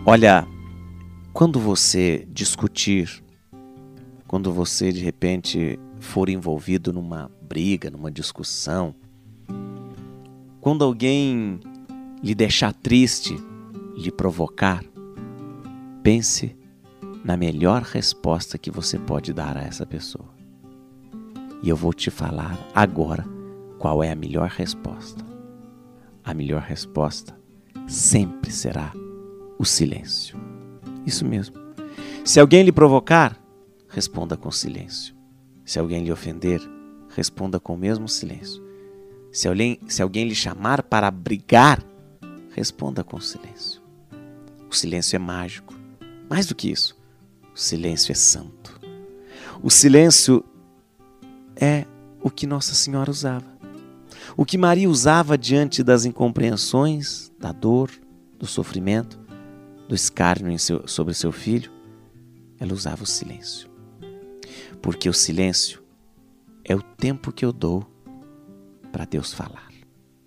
Olha, quando você discutir, quando você de repente for envolvido numa briga, numa discussão, quando alguém lhe deixar triste, lhe provocar, pense na melhor resposta que você pode dar a essa pessoa. E eu vou te falar agora qual é a melhor resposta. A melhor resposta sempre será o silêncio. Isso mesmo. Se alguém lhe provocar, responda com silêncio. Se alguém lhe ofender, responda com o mesmo silêncio. Se alguém lhe chamar para brigar, responda com silêncio. O silêncio é mágico. Mais do que isso, o silêncio é santo. O silêncio é o que Nossa Senhora usava. O que Maria usava diante das incompreensões, da dor, do sofrimento, do escárnio sobre seu filho, ela usava o silêncio. Porque o silêncio é o tempo que eu dou para Deus falar.